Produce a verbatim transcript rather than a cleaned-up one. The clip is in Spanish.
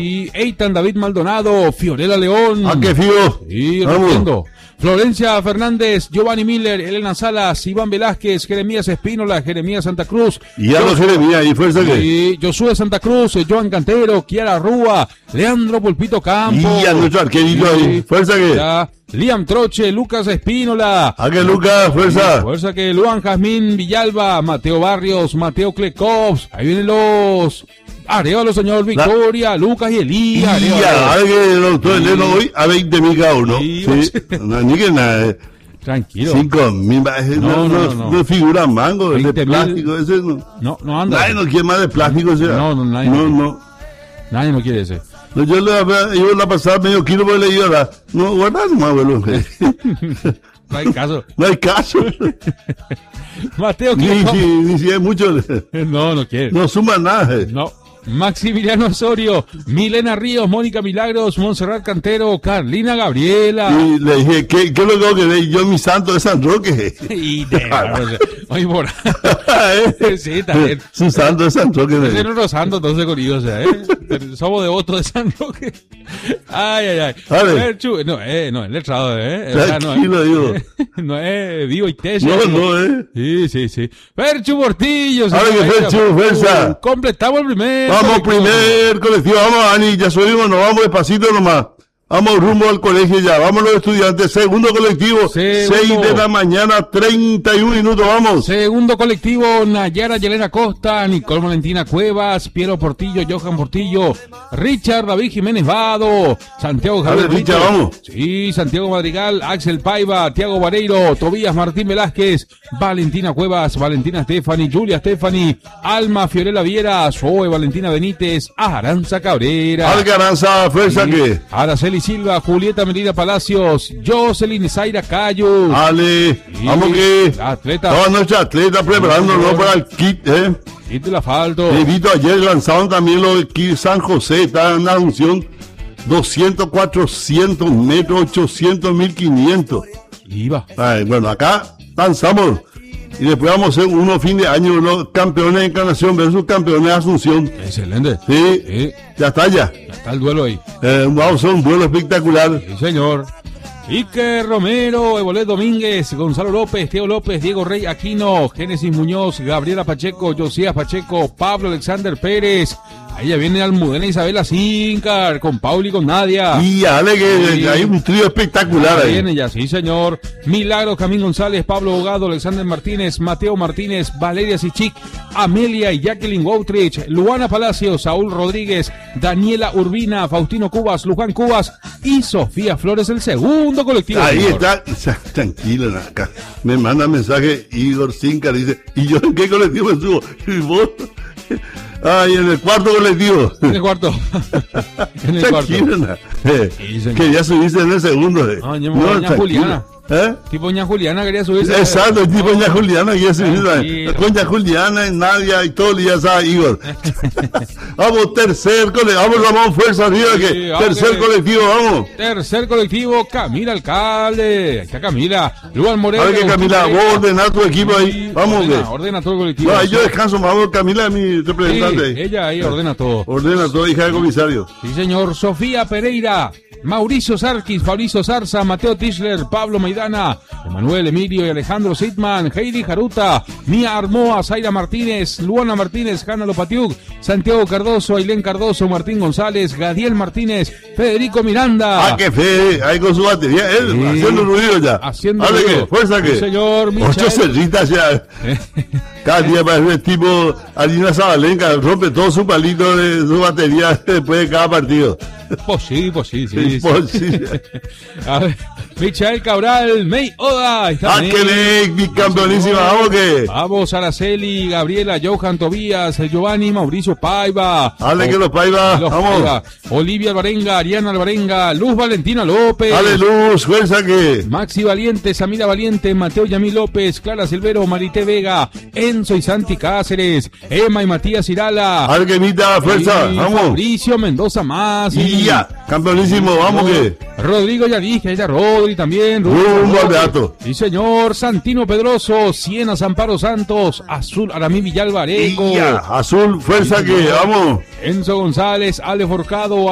Y Eitan David Maldonado, Fiorella León. ¿A qué fío? Y rompiendo. Florencia Fernández, Giovanni Miller, Elena Salas, Iván Velázquez, Jeremías Espínola, Jeremías Santa Cruz. Y ya no Jeremías, ¿y fuerza que? Y Josué Santa Cruz, Joan Cantero, Kiara Rúa, Leandro Pulpito Campos. Y a nuestro arquerito ahí, fuerza que. Ya, Liam Troche, Lucas Espínola. ¿A qué Lucas, fuerza? Fuerza que Luan Jazmín Villalba, Mateo Barrios, Mateo Klekovs. Ahí vienen los Arevalo, señor Victoria, la... Lucas y Elías. Y ya, a que el doctor Eleno hoy a veinte mil cada uno. Sí, sí. No, ni que nada. Tranquilo. cinco mil, no, no, no, no, no figura mango, de plástico, ese no. No, no anda. Nadie no quiere más de plástico, ese. No, no, nadie. No, no. Nadie no quiere ese. No, yo le yo la pasada medio kilo porque le digo, no, guardad más, abuelo. No hay caso. No hay caso. Mateo, ni, si, ni si es mucho. No, no quiere. No suma nada. No. Maximiliano Osorio, Milena Ríos, Mónica Milagros, Montserrat Cantero, Carlina Gabriela. Y le dije, ¿qué, qué es lo que tengo que ver? Yo, mi santo de San Roque. Y de oye, por sí, también. Su santo de San Roque. Es otro santo, entonces, con ellos, ¿eh? Somos devotos de San Roque. Ay, ay, ay. Perchu, no, eh, no, es letrado, ¿eh? Tranquilo, no, digo. No es vivo y teso. No, no, ¿eh? Sí, sí, sí. Perchu Portillo. A ver, que Perchu, fuerza. Completamos el primer. Vamos, primer colectivo, vamos, Ani, ya subimos, nos vamos despacito nomás. Vamos rumbo al colegio ya, vamos los estudiantes, segundo colectivo, segundo. seis de la mañana, treinta y un minutos, vamos. Segundo colectivo, Nayara Yelena Costa, Nicole Valentina Cuevas, Piero Portillo, Johan Portillo, Richard David Jiménez Vado, Santiago Javier Dale, Richard, vamos. Sí, Santiago Madrigal, Axel Paiva, Tiago Vareiro, Tobías Martín Velázquez, Valentina Cuevas, Valentina Stefani, Julia Stefani, Alma Fiorella Viera, Zoe Valentina Benítez, Aranza Cabrera. Alga Aranza, fuerza que. Araceli Silva, Julieta Medina Palacios, Jocelyn Zaira Cayo. Ale, sí, vamos que. Atleta. Toda nuestra atleta preparándonos para el kit, eh. Kit del asfalto. He visto ayer lanzaron también los kit San José, está en Asunción, doscientos, cuatrocientos metros, ochocientos, mil quinientos. Iba. Ay, bueno, acá lanzamos. Y después vamos a hacer unos fin de año, los campeones de Encarnación versus campeones de Asunción. Excelente. Sí, sí. Ya está ya. Ya está el duelo ahí. Eh, vamos a hacer un duelo espectacular. Sí, señor. Iker Romero, Evolet Domínguez, Gonzalo López, Teo López, Diego Rey Aquino, Génesis Muñoz, Gabriela Pacheco, Josías Pacheco, Pablo Alexander Pérez. Ahí ya viene Almudena Isabela Zincar, con Pauli y con Nadia. Y ale que sí. Hay un trío espectacular ahí. ahí. Viene ya, sí señor. Milagros Camín González, Pablo Bogado, Alexander Martínez, Mateo Martínez, Valeria Sichik, Amelia y Jacqueline Woutrich, Luana Palacios, Saúl Rodríguez, Daniela Urbina, Faustino Cubas, Luján Cubas y Sofía Flores, el segundo colectivo. Ahí señor. está, tranquilo acá. Me manda mensaje Igor Zincar, dice, ¿y yo en qué colectivo me subo? ¿Y vos? Ay, en el cuarto colectivo. En el cuarto. En el tranquilo, cuarto. Eh, sí, que ya subiste en el segundo. Eh. No, no, no Juliana. ¿Eh? Tipo ña Juliana quería subirse. Exacto, el tipo ña Juliana quería subirse. Con ña Juliana, Nadia y todo el día sabe Igor. Vamos, tercer colectivo, vamos, vamos, fuerza arriba, sí, que vamos tercer que... colectivo, vamos. Tercer colectivo, Camila Alcalde. Ahí está Camila. Luan Moreno. A ver que Camila, vos ordena tu equipo ahí. Vamos, ordena, ordena todo el colectivo. No, ahí yo descanso, vamos, Camila es mi representante. Sí, ella ahí ordena todo. Ordena todo, hija de comisario. Sí, señor. Sofía Pereira. Mauricio Sarkis, Fabricio Zarza, Mateo Tischler, Pablo Maidana, Emanuel Emilio y Alejandro Sitman, Heidi Jaruta, Mía Armoa, Zaira Martínez, Luana Martínez, Hanna Lopatiuk, Santiago Cardoso, Ailén Cardoso, Martín González, Gadiel Martínez, Federico Miranda. Ah, qué fe, ahí con su batería, él sí, haciendo ruido ya. Haciendo ruido. Que, fuerza que. Sí, señor Michael. Ocho cerritas ya. Cada día parece tipo Alina Zabalenka, rompe todo su palito de su batería después de cada partido. Pues sí, pues sí, sí. Pues sí. A ver, Michael Cabral, May Oda. Ah, que mi campeonísima, vamos que. Vamos, Araceli, Gabriela, Johan Tobías, Giovanni, Mauricio Paiva. Dale o, que los Paiva, los vamos. Paiva. Olivia Alvarenga, Ariana Alvarenga, Luz Valentina López. Dale, Luz, fuerza que. Maxi Valiente, Samira Valiente, Mateo Yamil López, Clara Silvero, Marité Vega, Enzo y Santi Cáceres, Emma y Matías Irala. Dale, que mita, fuerza, y vamos. Fabricio Mendoza más. Y ya, campeonísimo, vamos que. Rodrigo ya dije, ahí está Rodri también. Rumbo al Beato. Sí, señor. Santino Pedroso, Siena Amparo Santos, Azul Aramí Villalba Areco. Y ya, Azul, fuerza sí, que, vamos. Enzo González, Ale Forcado.